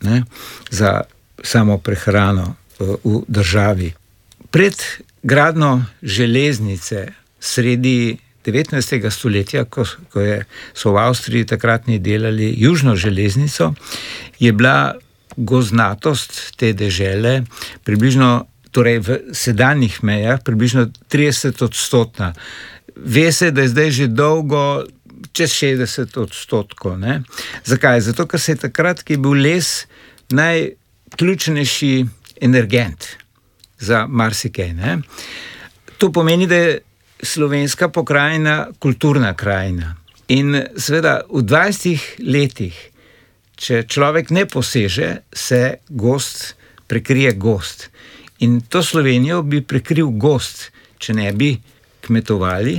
ne, za samo prehrano v državi. Pred gradnjo železnice sredi 19. stoletja, ko so v Avstriji takratni delali južno železnico, je bila gozdnatost te dežele približno, torej v sedanjih mejah, približno 30%. Ve se, da je zdaj že dolgo čez 60%. Ne? Zakaj? Zato, ker se je takrat, ki je bil les najključnejši energent za marsikaj. Ne? To pomeni, da je slovenska pokrajina kulturna krajina. In seveda v 20 letih, če človek ne poseže, se gozd prekrije gozd. In to Slovenijo bi prekril gozd, če ne bi kmetovali,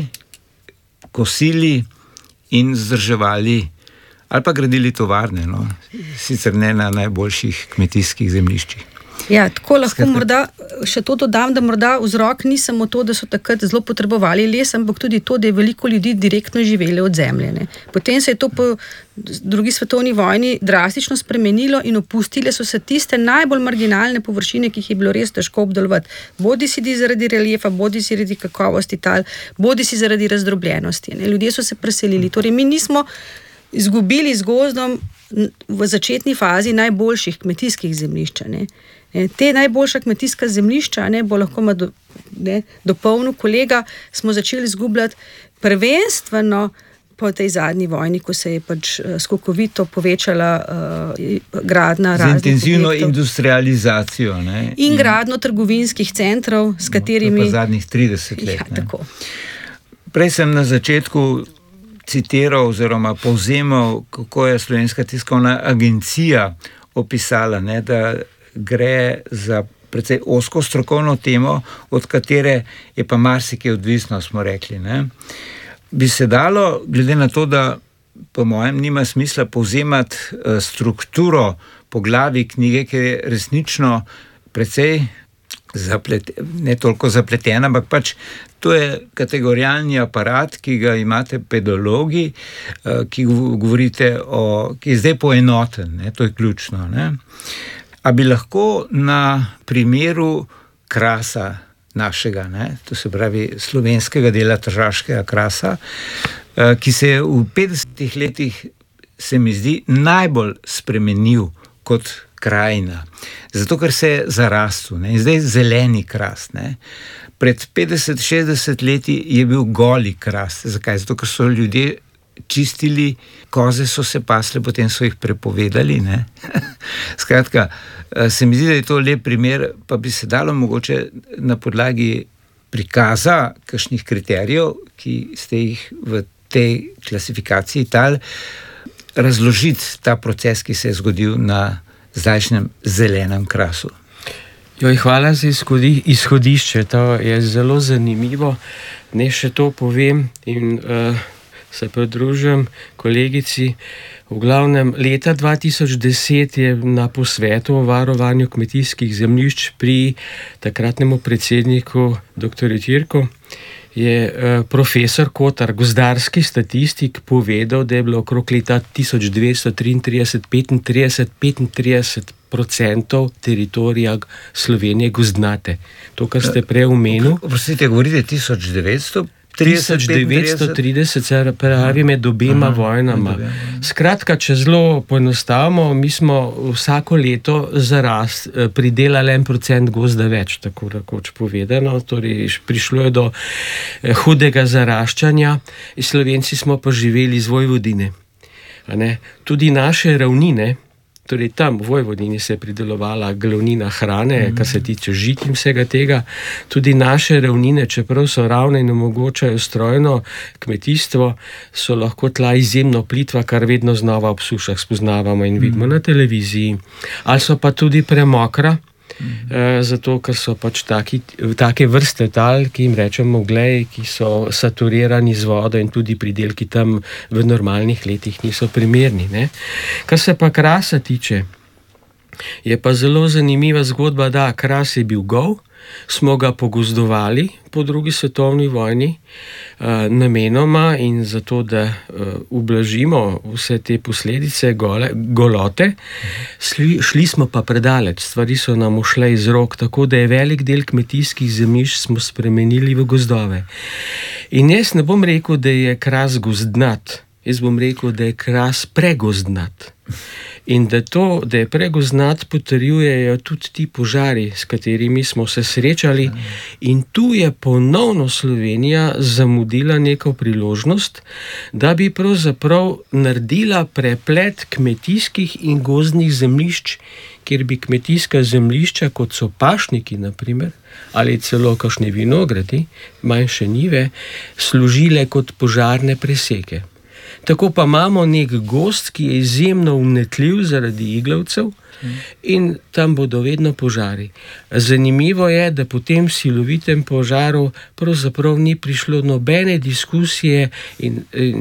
kosili in vzdrževali ali pa gradili tovarne, no? Sicer ne na najboljših kmetijskih zemljiščih. Ja, tako lahko morda še to dodam, da morda vzrok ni samo to, da so takrat zelo potrebovali les, ampak tudi to, da je veliko ljudi direktno živelo od zemlje. Ne. Potem se je to po drugi svetovni vojni drastično spremenilo in opustile so se tiste najbolj marginalne površine, ki jih je bilo res težko obdelovati. Bodi si zaradi reliefa, bodi si zaradi kakovosti tal, bodi si zaradi razdrobljenosti. Ne. Ljudje so se preselili. Torej, mi nismo izgubili z gozdom v začetni fazi najboljših kmetijskih zemljišč. Ne. Te najboljša kmetijska zemljišča, ne, bo lahko dopolnil kolega, smo začeli izgubljati prvenstveno po tej zadnji vojni, ko se je pač skokovito povečala gradnja raznih objektov. Z intenzivno objektov. Industrializacijo. Ne? In gradnjo trgovinskih centrov, s katerimi... To pa zadnjih 30 let. Ja, tako. Prej sem na začetku citiral oziroma povzemal, kako je Slovenska tiskovna agencija opisala, ne, da gre za precej ozko strokovno temo, od katere je pa marsikaj odvisno, smo rekli. Ne. Bi se dalo, glede na to, da po mojem nima smisla povzemati strukturo poglavij knjige, ki je resnično precej ne toliko zapletena, ampak pač to je kategorijalni aparat, ki ga imate pedologi, ki govorite ki je zdaj poenoten, ne, to je ključno. Ne. A bi lahko na primeru Krasa našega, ne, to se pravi slovenskega dela tržaškega Krasa, ki se je v 50 letih, se mi zdi, najbolj spremenil kot krajina. Zato, ker se je zarastel, ne, in zdaj zeleni Kras. Ne. Pred 50-60 leti je bil goli Kras. Zakaj? Zato, ker so ljudje čistili, koze so se pasle, potem so jih prepovedali. Ne. Skratka, se mi zdi, da je to lep primer, pa bi se dalo mogoče na podlagi prikaza kakšnih kriterijev, ki ste jih v tej klasifikaciji tal, razložiti ta proces, ki se je zgodil na zdajšnjem zelenem Krasu. Hvala za izhodišče, to je zelo zanimivo. Ne še to povem in se pridružujem kolegici. V glavnem, leta 2010 je na posvetu o varovanju kmetijskih zemljišč pri takratnemu predsedniku dr. Tirku je profesor Kotar, gozdarski statistik, povedal, da je bilo okrog leta 1933 35% teritorija Slovenije gozdnate. To, kar ste prej omenil. Prosite, govorite 1930, se pravi med obema vojnama. Skratka, če zelo poenostavimo, mi smo vsako leto pridelali 1% gozda več, tako rekoč povedano, torej prišlo je do hudega zaraščanja in Slovenci smo pa živeli iz Vojvodine. Tudi naše ravnine, torej tam v Vojvodini se je pridelovala glavnina hrane, kar se tiče žit in vsega tega. Tudi naše ravnine, čeprav so ravne in omogočajo strojno kmetijstvo, so lahko tla izjemno plitva, kar vedno znova ob sušah spoznavamo in vidimo na televiziji. Ali so pa tudi premokra, zato ker so pač take vrste tal, ki jim rečemo glej, ki so saturirani z vodo in tudi pridelki tam v normalnih letih niso primerni. Ne? Kar se pa Krasa tiče, Je pa zelo zanimiva zgodba, da Kras je bil gol, smo ga pogozdovali po drugi svetovni vojni namenoma in zato, da ublažimo vse te posledice golote. Šli smo pa predaleč, stvari so nam ušle iz rok, tako da je velik del kmetijskih zemljišč smo spremenili v gozdove. In jaz ne bom rekel, da je Kras gozdnat, jaz bom rekel, da je Kras pregozdnat. In da je pregozdnat, potrjujejo tudi ti požari, s katerimi smo se srečali. In tu je ponovno Slovenija zamudila neko priložnost, da bi pravzaprav naredila preplet kmetijskih in gozdnih zemljišč, kjer bi kmetijska zemljišča, kot so pašniki, naprimer, ali celo kakšni vinogradi, manjše njive, služile kot požarne preseke. Tako pa imamo nek gozd, ki je izjemno vnetljiv zaradi iglavcev in tam bodo vedno požari. Zanimivo je, da po tem silovitem požaru pravzaprav ni prišlo nobene diskusije in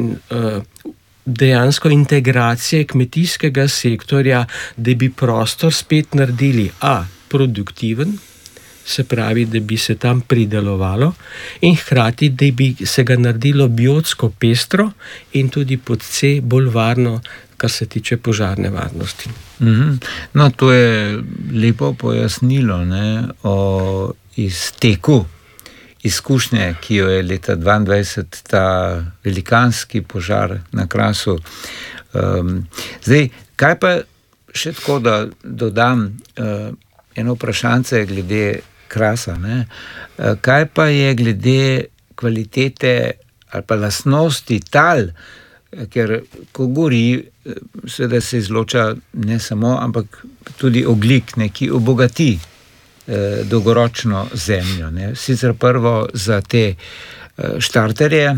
dejansko integracije kmetijskega sektorja, da bi prostor spet naredili produktiven, se pravi, da bi se tam pridelovalo in hkrati, da bi se ga naredilo biotsko pestro in tudi pod C bolj varno, kar se tiče požarne varnosti. No, to je lepo pojasnilo o izteku izkušnje, ki jo je leta 2022 ta velikanski požar na Krasu. Zdaj, kaj pa še tako, da dodam eno vprašanje glede Krasa, kaj pa je glede kvalitete ali pa lastnosti tal, ker ko gori, seveda se izloča ne samo, ampak tudi ogljik, ki obogati dolgoročno zemljo. Sicer prvo za te štarterje,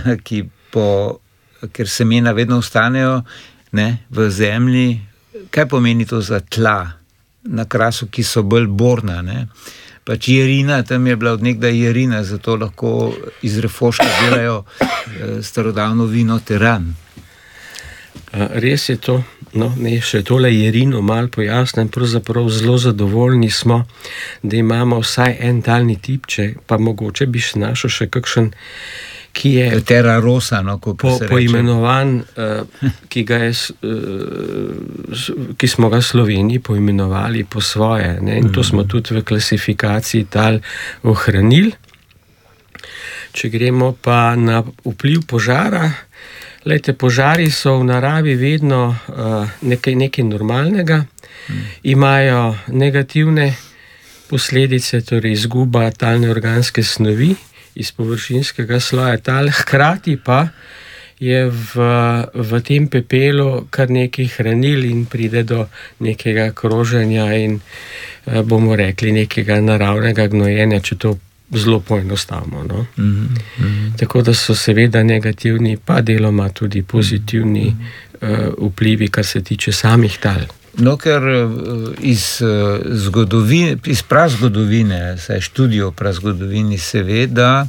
ker semena vedno ostanejo v zemlji. Kaj pomeni to za tla na Krasu, ki so bolj borna? Pač jerina, tam je bila od nekdaj jerina, zato lahko iz refoška delajo starodavno vino teran. Res je to. Še tole jerino malo pojasnem, pravzaprav zelo zadovoljni smo, da imamo vsaj en talni tip, pa mogoče bi se našel še kakšen, ki je Terra Rosa, poimenovan, ki smo ga v Sloveniji poimenovali po svoje. In to smo tudi v klasifikaciji tal ohranili. Če gremo pa na vpliv požara, požari so v naravi vedno nekaj normalnega, imajo negativne posledice, torej izguba talne organske snovi iz površinskega sloja tal, hkrati pa je v tem pepelu kar nekaj hranil in pride do nekega kroženja in bomo rekli nekega naravnega gnojenja, če to zelo poenostavimo. Tako da so seveda negativni, pa deloma tudi pozitivni vplivi, kar se tiče samih tal. Ker iz prazgodovine, saj študijo o prazgodovini se ve, da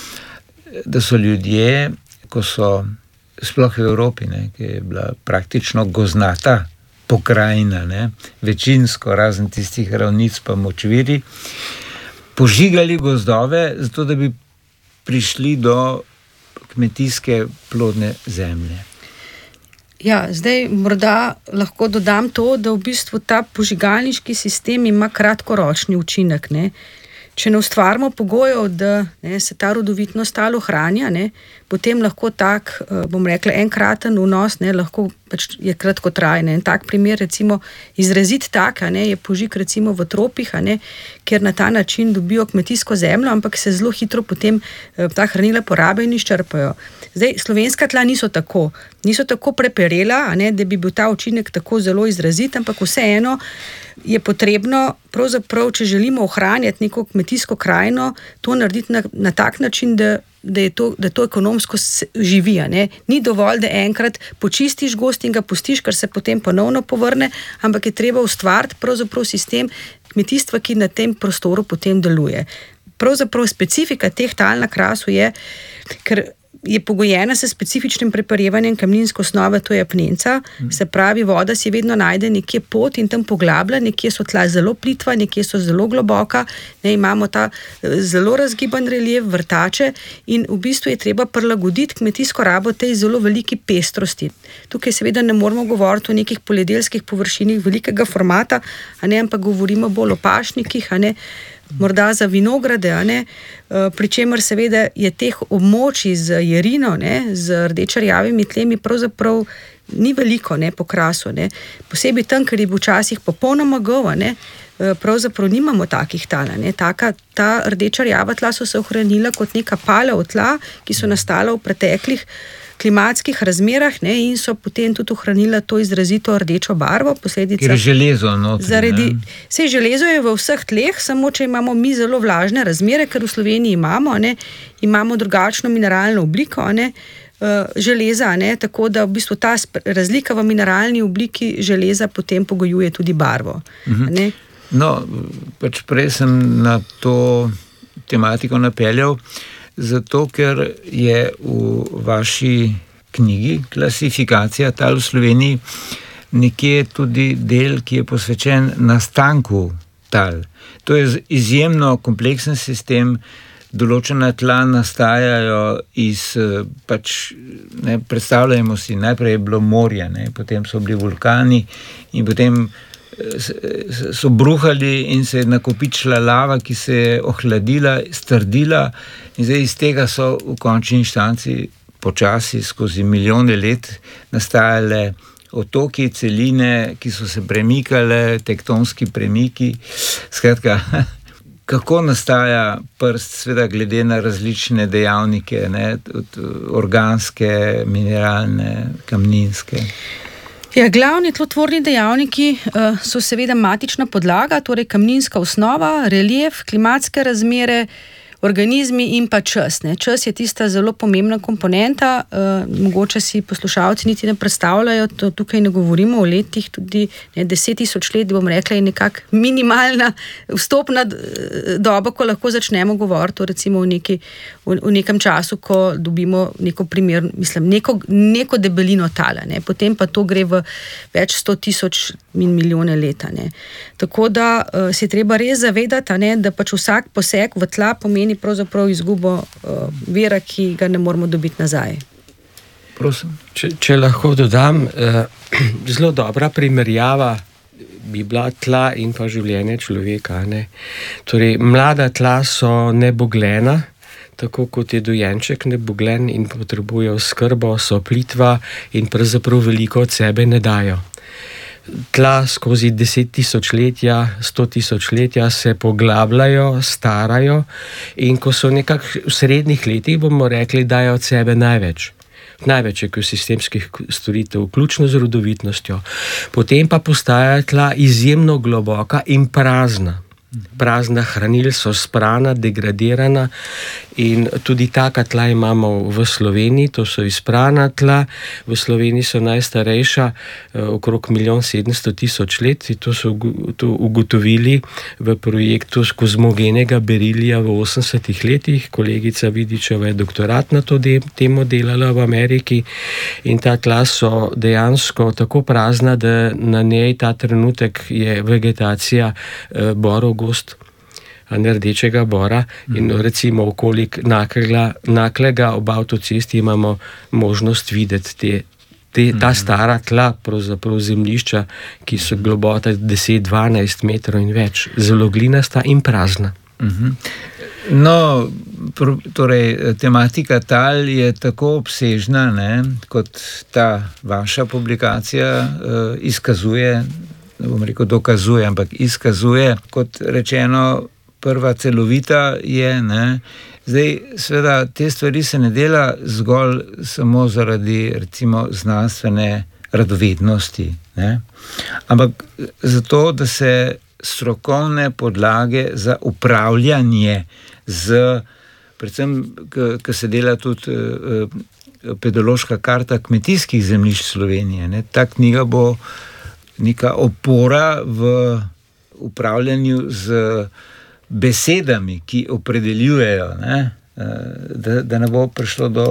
so ljudje, ko so sploh v Evropi, ki je bila praktično gozdnata pokrajina, večinsko, razen tistih ravnic pa močviri, požigali gozdove, zato da bi prišli do kmetijske plodne zemlje. Ja, zdaj morda lahko dodam to, da v bistvu ta požigalniški sistem ima kratkoročni učinek. Če ne ustvarimo pogojev, da se ta rodovitnost tal ohranja, potem lahko tak, bom rekla, enkraten vnos lahko pač je kratkotrajen. En tak primer, recimo izrazit tak, je požig recimo v tropih, kjer na ta način dobijo kmetijsko zemljo, ampak se zelo hitro potem ta hranila porabijo in izčrpajo. Zdaj, slovenska tla niso tako preperela, da bi bil ta učinek tako zelo izrazit, ampak vseeno je potrebno, pravzaprav, če želimo ohranjati neko kmetijsko krajino, to narediti na tak način, da to ekonomsko živi. Ni dovolj, da enkrat počistiš gozd in ga pustiš, kar se potem ponovno povrne, ampak je treba ustvariti pravzaprav sistem kmetijstva, ki na tem prostoru potem deluje. Pravzaprav specifika teh tal na Krasu je, ker je pogojena s specifičnim preparevanjem kamninske osnove, to je apnenca, se pravi, voda si vedno najde nekje pot in tam poglablja, nekje so tla zelo plitva, nekje so zelo globoka, imamo ta zelo razgiban relief, vrtače in v bistvu je treba prilagoditi kmetijsko rabo tej zelo veliki pestrosti. Tukaj seveda ne moramo govoriti o nekih poljedelskih površinih velikega formata, ampak govorimo bolj o pašnikih, morda za vinograde, pri čemer seveda je teh območij z jerino, z rdečerjavimi tlemi pravzaprav ni veliko po krasu. Posebej tam, ker je bil včasih popolnoma gov, pravzaprav nimamo takih tal. Ta rdečerjava tla so se ohranila kot neka paleo tla, ki so nastala v preteklih klimatskih razmerah in so potem tudi ohranila to izrazito rdečo barvo. Ker je železo notri. Sej železo je v vseh tleh, samo če imamo mi zelo vlažne razmere, ker v Sloveniji imamo drugačno mineralno obliko, železa, tako da v bistvu ta razlika v mineralni obliki železa potem pogojuje tudi barvo. No, pač prej sem na to tematiko napeljal, zato, ker je v vaši knjigi Klasifikacija tal v Sloveniji nekje tudi del, ki je posvečen nastanku tal. To je izjemno kompleksen sistem, določena tla nastajajo iz, predstavljamo si, najprej je bilo morje, potem so bili vulkani in potem so bruhali in se je nakopičila lava, ki se je ohladila, strdila in zdaj iz tega so v končni inštanci počasi skozi milijone let nastajale otoki, celine, ki so se premikale, tektonski premiki. Skratka, kako nastaja prst, seveda glede na različne dejavnike, organske, mineralne, kamninske. Glavni tlotvorni dejavniki so seveda matična podlaga, torej kamninska osnova, relief, klimatske razmere, organizmi in pa čas. Čas je tista zelo pomembna komponenta, mogoče si poslušalci niti ne predstavljajo, tukaj ne govorimo o letih, tudi 10.000 let, bom rekla, je nekak minimalna vstopna doba, ko lahko začnemo govoriti recimo v nekem času, ko dobimo neko debelino tala, potem pa to gre v več 100.000 in milijone leta. Tako da se je treba res zavedati, da pač vsak poseg v tla pomeni pravzaprav izgubo vira, ki ga ne moramo dobiti nazaj. Prosim. Če lahko dodam, zelo dobra primerjava bi bila tla in pa življenje človeka. Torej, mlada tla so nebogljena, tako kot je dojenček nebogljen in potrebujejo skrbo, so plitva in pravzaprav veliko od sebe ne dajo. Tla skozi 10.000 letja, 100.000 letja se poglabljajo, starajo in ko so nekako v srednjih letih, bomo rekli, dajo od sebe največ ekosistemskih storitev, vključno z rodovitnostjo. Potem pa postajajo tla izjemno globoka in prazna. Prazna hranil so sprana, degradirana in tudi taka tla imamo v Sloveniji, to so izprana tla. V Sloveniji so najstarejša okrog 1.700.000 let in to so ugotovili v projektu kozmogenega berilija v 80. letih. Kolegica Vidičeva je doktorat na to temo delala v Ameriki in ta tla so dejansko tako prazna, da na njej ta trenutek je vegetacija borov gost, rdečega bora in recimo okoli Naklega ob avtocesti imamo možnost videti ta stara tla, pravzaprav zemljišča, ki so globota 10-12 metrov in več, zelo glinasta in prazna. No, torej, tematika tal je tako obsežna, kot ta vaša publikacija izkazuje, ne bom rekel dokazuje, ampak izkazuje, kot rečeno, prva celovita je, Zdaj, seveda, te stvari se ne dela zgolj samo zaradi, recimo, znanstvene radovednosti, ampak zato, da se strokovne podlage za upravljanje predvsem, ko se dela tudi pedološka karta kmetijskih zemljišč Slovenije, ta knjiga bo neka opora v upravljanju z besedami, ki opredeljujejo da ne bo prišlo do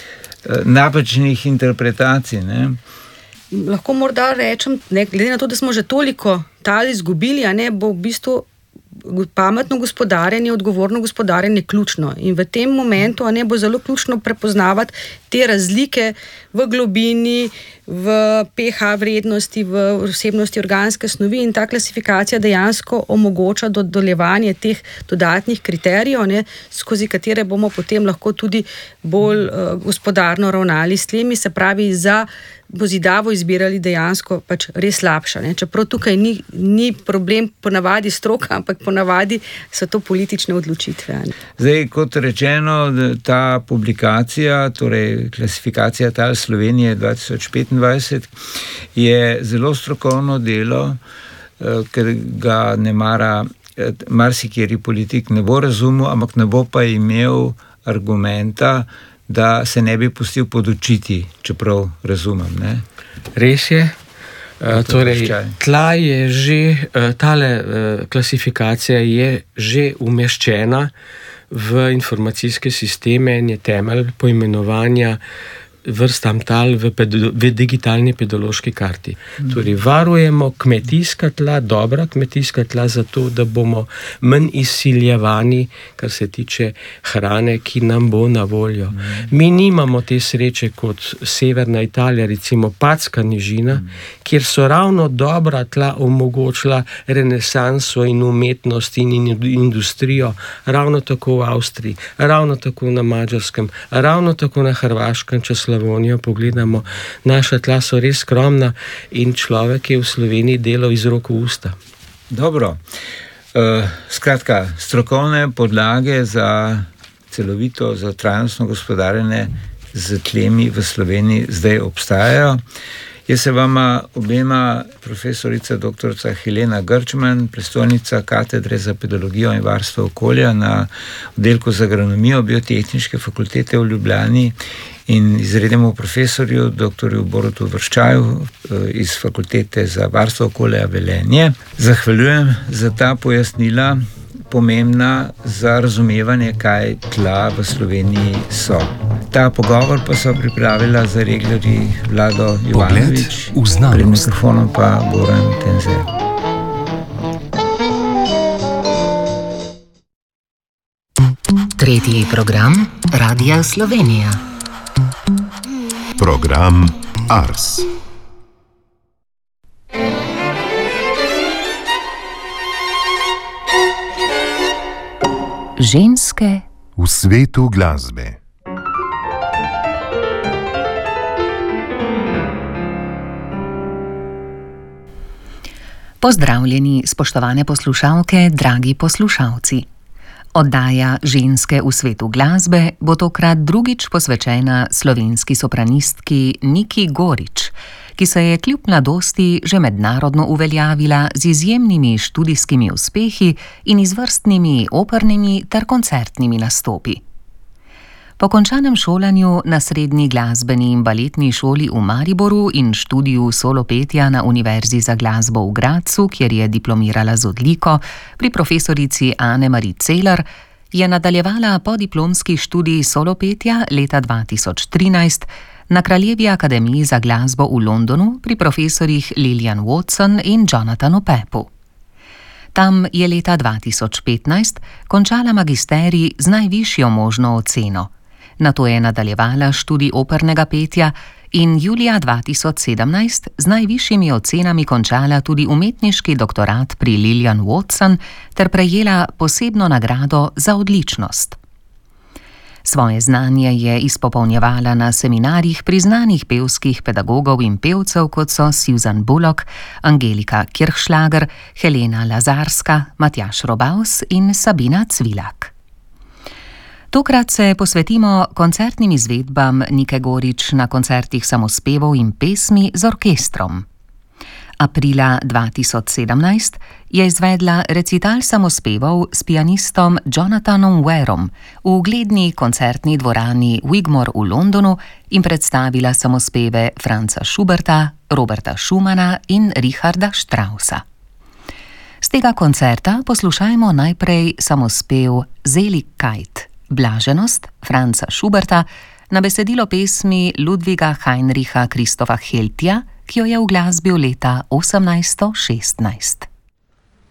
napačnih interpretacij, ne. Lahko morda rečem, ne, glede na to, da smo že toliko tal izgubili, a ne, bo v bistvu pametno gospodarjenje, odgovorno gospodarjenje ključno. In v tem momentu a ne, bo zelo ključno prepoznavati te razlike v globini, v pH vrednosti, v vsebnosti organske snovi, in ta klasifikacija dejansko omogoča dodeljevanje teh dodatnih kriterijev, ne, skozi katere bomo potem lahko tudi bolj gospodarno ravnali s tlemi, se pravi za pozidavo izbirali dejansko pač res slabša. Ne. Čeprav tukaj ni problem ponavadi stroka, ampak ponavadi so to politične odločitve. Ne. Zdaj, kot rečeno, ta publikacija, torej klasifikacija tal Slovenije 2025, je zelo strokovno delo, ker ga ne mara marsikeri politik ne bo razumel, ampak ne bo pa imel argumenta, da se ne bi pustil podučiti, čeprav razumem, ne? Res je. Torej, tla je že, tale klasifikacija je že umeščena v informacijske sisteme in je temelj poimenovanja vrstam tal v digitalni pedološki karti. Torej, varujemo kmetijska tla, dobra kmetijska tla, zato da bomo manj izsiljevani, kar se tiče hrane, ki nam bo na voljo. Mi nimamo te sreče kot severna Italija, recimo Patska nižina, kjer so ravno dobra tla omogočila renesanso in umetnost in industrijo, ravno tako v Avstriji, ravno tako na Madžarskem, ravno tako na Hrvaškem, če Slavonijo pogledamo. Naša tla so res skromna in človek je v Sloveniji delal iz rok v usta. Dobro. Skratka, strokovne podlage za celovito, za trajnostno gospodarjenje z tlemi v Sloveniji zdaj obstajajo. Jaz se vama obema, profesorica doktorica Helena Grčman, predstojnica katedre za pedologijo in varstvo okolja na oddelku za agronomijo Biotehniške fakultete v Ljubljani, in izrednemu profesorju doktorju Borutu Vrščaju iz Fakultete za varstvo okolja Velenje zahvaljujem za ta pojasnila, pomembna za razumevanje, kaj tla v Sloveniji so. Ta pogovor pa so pripravila za reglerji Vlado Jovanović, pred mikrofonom pa Goran Tenzer. Tretji program Radia Slovenija. Program Ars. Ženske v svetu glasbe. Pozdravljeni, spoštovane poslušalke, dragi poslušalci. Oddaja Ženske v svetu glasbe bo tokrat drugič posvečena slovenski sopranistki Niki Gorič, ki se je kljub mladosti že mednarodno uveljavila z izjemnimi študijskimi uspehi in izvrstnimi opernimi ter koncertnimi nastopi. Po končanem šolanju na Srednji glasbeni in baletni šoli v Mariboru in študiju solopetja na Univerzi za glasbo v Gradcu, kjer je diplomirala z odliko pri profesorici Anne-Marie Celar, je nadaljevala podiplomski študij solopetja leta 2013 na Kraljevi akademiji za glasbo v Londonu pri profesorjih Lillian Watson in Jonathanu Peppu. Tam je leta 2015 končala magisterij z najvišjo možno oceno. Nato je nadaljevala študij opernega petja in julija 2017 z najvišjimi ocenami končala tudi umetniški doktorat pri Lillian Watson ter prejela posebno nagrado za odličnost. Svoje znanje je izpopolnjevala na seminarjih priznanih pevskih pedagogov in pevcev, kot so Susan Bullock, Angelika Kirchschlager, Helena Lazarska, Matjaž Robaus in Sabina Cvilak. Tokrat se posvetimo koncertnim izvedbam Nike Gorič na koncertih samospevov in pesmi z orkestrom. Aprila 2017 je izvedla recital samospevov s pianistom Jonathanom Warom v ugledni koncertni dvorani Wigmore v Londonu in predstavila samospeve Franza Schuberta, Roberta Schumana in Richarda Straussa. Z tega koncerta poslušajmo najprej samospev Seligkeit Blaženost Franza Schuberta na besedilo pesmi Ludwiga Heinricha Christopha Heltija, ki jo je uglasbil leta 1816.